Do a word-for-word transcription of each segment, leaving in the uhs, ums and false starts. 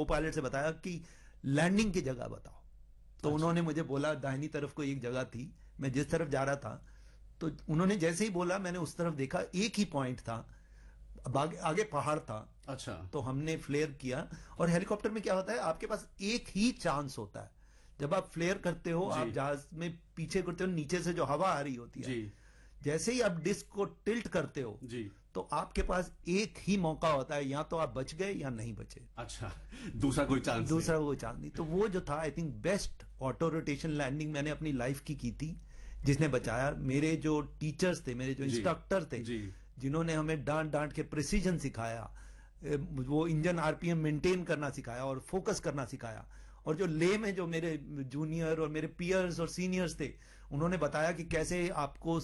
Pilot से बताया कि लैंडिंग की जगह बताओ। तो अच्छा। उन्होंने मुझे बोला दाहिनी तरफ को एक जगह थी, मैं जिस तरफ जा रहा था, तो उन्होंने जैसे ही बोला मैंने उस तरफ देखा, एक ही पॉइंट था, आगे, आगे पहाड़ था। अच्छा। तो हमने फ्लेयर किया। और हेलीकॉप्टर में क्या होता है, आपके पास एक ही चांस होता है, जब आप फ्लेयर करते हो, आप जहाज में पीछे करते हो, नीचे से जो हवा आ रही होती है, जी। जैसे ही आप डिस्क को टिल्ट करते हो जी, तो आपके पास एक ही मौका होता है, या तो आप बच गए या नहीं बचे। अच्छा, दूसरा कोई चांस दूसरा कोई चांस नहीं। तो वो जो था, I think best auto rotation landing मैंने अपनी लाइफ की की थी, जिसने बचाया। मेरे जो टीचर्स थे, मेरे जो इंस्ट्रक्टर थे, जिन्होंने हमें डांट डांट के प्रिसीजन सिखाया, वो इंजन आरपीएम मेंटेन करना सिखाया और फोकस करना सिखाया, और जो ले में जो मेरे जूनियर और मेरे पियर्स और सीनियर्स थे, उन्होंने बताया कि कैसे आपको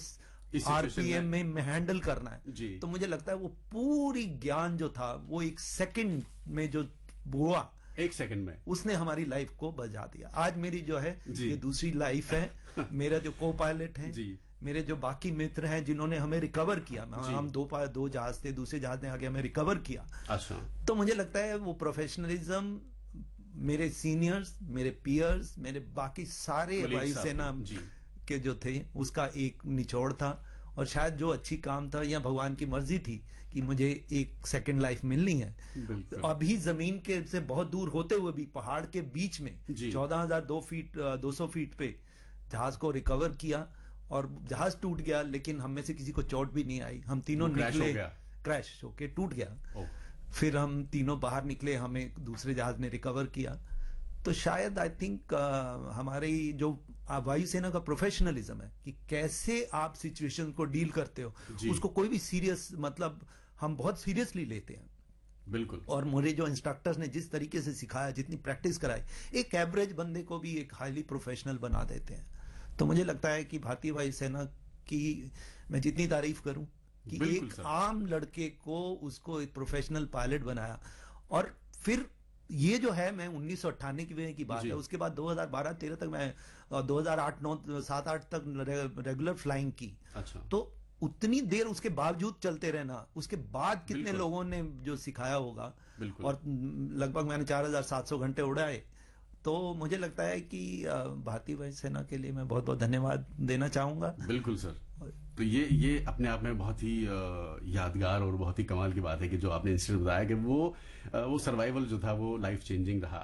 आरपीएम में, में हैंडल करना है। तो मुझे लगता है वो पूरी ज्ञान जो था, वो एक सेकंड में जो हुआ, एक सेकंड में उसने हमारी लाइफ को बचा दिया। आज मेरी जो है ये दूसरी लाइफ है। मेरा जो को पायलट है, मेरे जो बाकी मित्र हैं जिन्होंने हमें रिकवर किया, हम दो दो जहाज थे, दूसरे जहाज ने आगे हमें रिकवर किया। अच्छा। तो मुझे लगता है वो प्रोफेशनलिज्म, मेरे सीनियर्स, मेरे पियर्स, मेरे बाकी सारे वायुसेना के जो थे, उसका एक निचोड़ था। और शायद जो अच्छी काम था, या भगवान की मर्जी थी कि मुझे एक सेकंड लाइफ मिलनी है। अभी जमीन के से बहुत दूर होते हुए भी पहाड़ के बीच में चौदह हजार दो फीट दो सौ फीट पे जहाज को रिकवर किया, और जहाज टूट गया, लेकिन हम में से किसी को चोट भी नहीं आई। हम तीनों निकले, क्रैश होके टूट गया। फिर हम तीनों बाहर निकले, हमें दूसरे जहाज ने रिकवर किया। तो शायद आई थिंक uh, हमारी जो वायुसेना का प्रोफेशनलिज्म है कि कैसे आप सिचुएशन को डील करते हो, उसको कोई भी सीरियस, मतलब हम बहुत सीरियसली लेते हैं। बिल्कुल। और मेरे जो इंस्ट्रक्टर्स ने जिस तरीके से सिखाया, जितनी प्रैक्टिस कराई, एक एवरेज बंदे को भी एक हाईली प्रोफेशनल बना देते हैं। तो मुझे लगता है कि भारतीय वायुसेना की मैं जितनी तारीफ करूं कि एक आम लड़के को उसको एक प्रोफेशनल पायलट बनाया। और फिर ये जो है, मैं उन्नीस सौ अट्ठानवे की बात है, उसके बाद दो हज़ार बारह तेरह तक मैं दो हज़ार आठ नौ सात आठ तक रेगुलर फ्लाइंग की। अच्छा। तो उतनी देर उसके बावजूद चलते रहना, उसके बाद कितने लोगों ने जो सिखाया होगा, और लगभग मैंने चार हजार सात सौ घंटे उड़ाए। तो मुझे लगता है कि भारतीय वायुसेना के लिए मैं बहुत बहुत धन्यवाद देना चाहूंगा। बिल्कुल सर। तो ये ये अपने आप में बहुत ही यादगार और बहुत ही कमाल की बात है कि जो आपने इंसिडेंट बताया कि वो वो सर्वाइवल जो था वो लाइफ चेंजिंग रहा।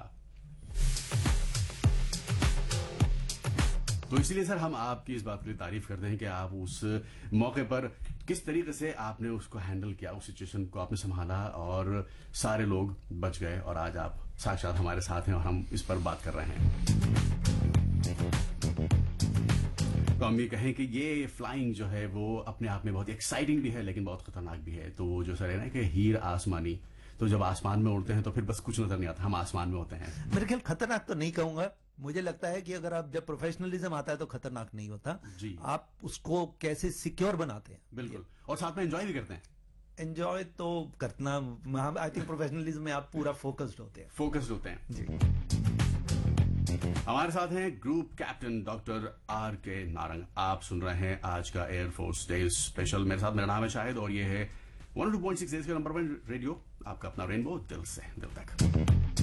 तो इसीलिए सर हम आपकी इस बात के लिए तारीफ करते हैं कि आप उस मौके पर किस तरीके से आपने उसको हैंडल किया, उस सिचुएशन को आपने संभाला, और सारे लोग बच गए, और आज आप साक्षात हमारे साथ हैं और हम इस पर बात कर रहे हैं। तो हम ये कहें कि ये फ्लाइंग जो है वो अपने आप में बहुत एक्साइटिंग भी है, लेकिन बहुत खतरनाक भी है। तो वो जो सर है ना कि हीर आसमानी, तो जब आसमान में उड़ते हैं तो फिर बस कुछ नजर नहीं आता, हम आसमान में होते हैं। मेरे ख्याल खतरनाक तो नहीं कहूंगा, मुझे लगता है कि अगर आप, जब प्रोफेशनलिज्म आता है तो खतरनाक नहीं होता जी। आप उसको कैसे सिक्योर बनाते हैं। बिल्कुल। और साथ में एंजॉय भी करते हैं। एंजॉय तो करना, आई थिंक प्रोफेशनलिज्म में आप पूरा फोकस्ड होते हैं। फोकस्ड होते हैं जी। हमारे साथ हैं ग्रुप कैप्टन डॉक्टर आर के नारंग। आप सुन रहे हैं आज का एयरफोर्स डे स्पेशल। मेरे साथ मेरा नाम है शाहिद, और ये है वन टू पॉइंट सिक्स का नंबर वन रेडियो, आपका अपना रेनबो, दिल से दिल तक।